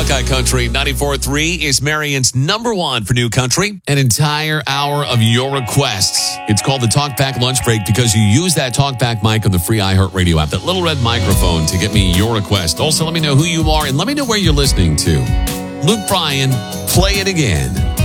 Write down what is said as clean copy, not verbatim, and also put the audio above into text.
Buckeye Country. 94.3 is Marion's number one for new country. An entire hour of your requests. It's called the Talkback Lunch Break because you use that Talkback mic on the free iHeartRadio app, that little red microphone, to get me your request. Also, let me know who you are and let me know where you're listening to. Luke Bryan, play it again.